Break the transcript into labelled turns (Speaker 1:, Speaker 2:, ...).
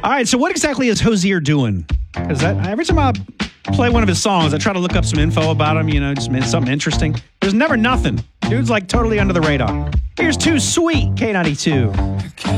Speaker 1: All right, so what exactly is Hozier doing? Because every time I play one of his songs, I try to look up some info about him, just something interesting. There's never nothing. Dude's like totally under the radar. Here's Too Sweet, K92.